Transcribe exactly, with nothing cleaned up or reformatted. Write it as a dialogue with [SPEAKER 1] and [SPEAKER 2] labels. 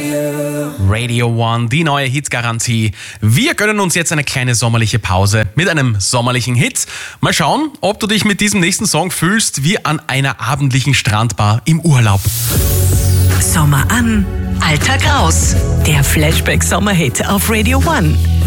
[SPEAKER 1] Radio One, die neue Hitgarantie. Wir gönnen uns jetzt eine kleine sommerliche Pause mit einem sommerlichen Hit. Mal schauen, ob du dich mit diesem nächsten Song fühlst wie an einer abendlichen Strandbar im Urlaub.
[SPEAKER 2] Sommer an, Alltag raus. Der Flashback-Sommerhit auf Radio One.